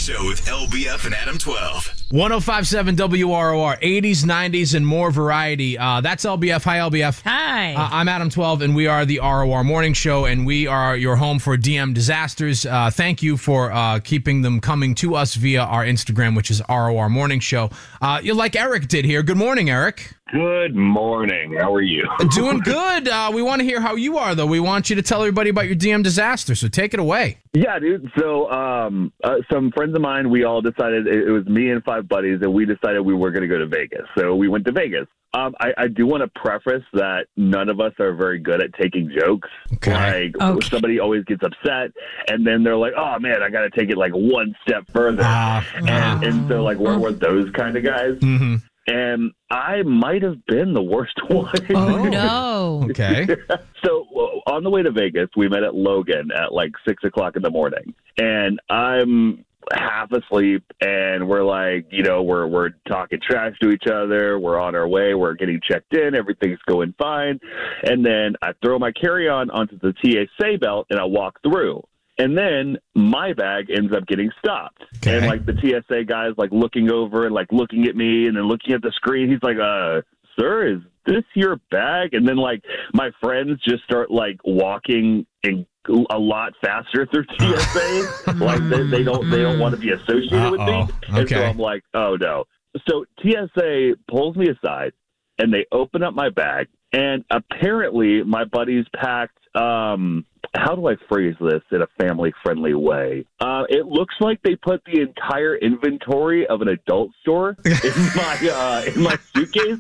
Show with LBF and Adam 12. 105.7 WROR, 80s, 90s, and more variety. That's LBF. Hi, LBF. Hi. I'm Adam 12, and we are the ROR Morning Show, and we are your home for DM disasters. Thank you for keeping them coming to us via our Instagram, which is ROR Morning Show. You like Eric did here. Good morning, Eric. Good morning. How are you? Doing good. We want to hear how you are, though. We want you to tell everybody about your DM disaster, so take it away. Yeah, dude. So some friends of mine, we all decided, it was me and 5 buddies, and we decided we were going to go to Vegas. So we went to Vegas. I do want to preface that none of us are very good at taking jokes. Okay. Like, somebody always gets upset, and then they're like, oh, man, I got to take it like one step further. And so, like, we're those kind of guys. Mm-hmm. And I might have been the worst one. Oh, no. Okay. So on the way to Vegas, we met at Logan at like 6 o'clock in the morning. And I'm half asleep, and we're like, we're talking trash to each other. We're on our way. We're getting checked in. Everything's going fine. And then I throw my carry-on onto the TSA belt, and I walk through. And then my bag ends up getting stopped. Okay. And, like, the TSA guy's, like, looking over and, like, looking at me and then looking at the screen. He's like, sir, is this your bag? And then, like, my friends just start, like, walking a lot faster through TSA. Like, they don't want to be associated with me. And so I'm like, oh, no. So TSA pulls me aside, and they open up my bag. And apparently my buddies packed how do I phrase this in a family-friendly way? It looks like they put the entire inventory of an adult store in my suitcase,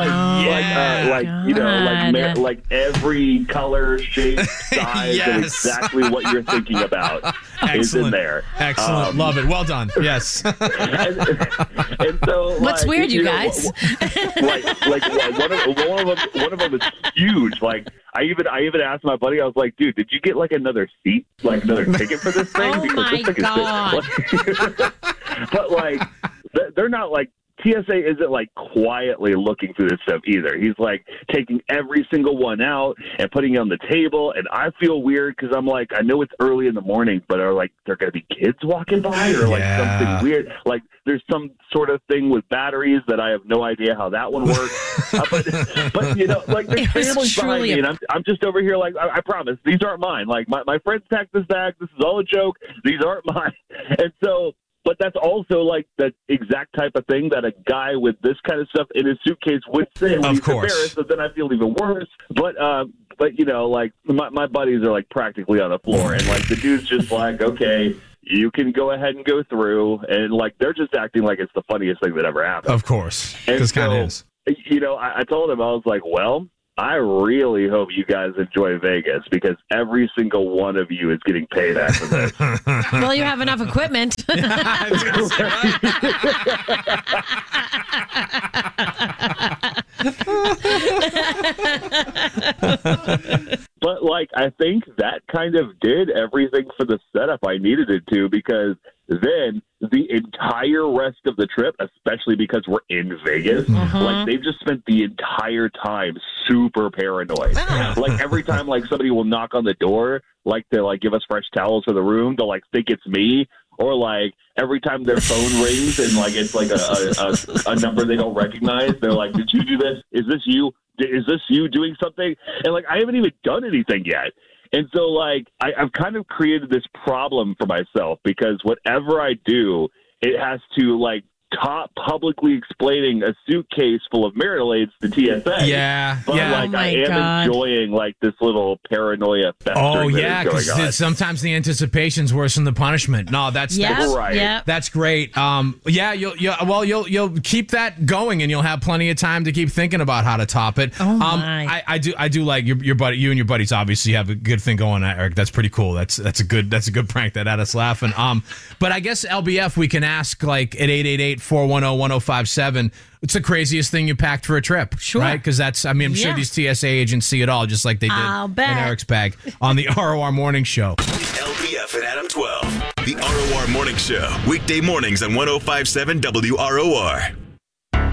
like every color, shape, size, and exactly what you're thinking about is in there. Excellent, love it. Well done. Yes. and so, what's weird, you guys? One of them is huge. Like, I even asked my buddy, I was like, dude, did you get like another seat, like another ticket for this thing? Oh, my God. But like, they're not like, TSA isn't like quietly looking through this stuff either. He's like taking every single one out and putting it on the table. And I feel weird because I'm like, I know it's early in the morning, but are like, there going to be kids walking by or like something weird? Like there's some sort of thing with batteries that I have no idea how that one works. But like there's families behind me, and I'm just over here like, I promise these aren't mine. Like my friends packed this bag. This is all a joke. These aren't mine. And so, but that's also like the exact type of thing that a guy with this kind of stuff in his suitcase would say when he's embarrassed. So then I feel even worse. But like my buddies are like practically on the floor, and like the dude's just like, okay, you can go ahead and go through, and like they're just acting like it's the funniest thing that ever happened. Of course, because kind of is. I told him, I was like, well, I really hope you guys enjoy Vegas because every single one of you is getting paid after this. Well, you have enough equipment. But, like, I think that kind of did everything for the setup I needed it to, because then the entire rest of the trip, especially because we're in Vegas, like, they've just spent the entire time super paranoid. Like, every time, like, somebody will knock on the door, like, to, like, give us fresh towels for the room, they'll, like, think it's me. Or, like, every time their phone rings and, like, it's, like, a number they don't recognize, they're like, did you do this? Is this you? Is this you doing something? And, like, I haven't even done anything yet. And so, like, I've kind of created this problem for myself because whatever I do, it has to, like, top publicly explaining a suitcase full of marital aids to TSA. Yeah, but like I am enjoying like this little paranoia fester. Oh yeah, because sometimes the anticipation's worse than the punishment. No, that's right. Yep. That's great. Yeah, you'll keep that going, and you'll have plenty of time to keep thinking about how to top it. Oh my. I do like your buddy. You and your buddies obviously have a good thing going, Eric. That's pretty cool. That's a good prank that had us laughing. But I guess LBF, we can ask like at 888-410-1057. It's the craziest thing you packed for a trip, right? Because that's, I mean, I'm sure these TSA agents see it all, just like they did in Eric's bag on the ROR Morning Show. LBF and Adam 12, the ROR Morning Show, weekday mornings on 105.7 WROR.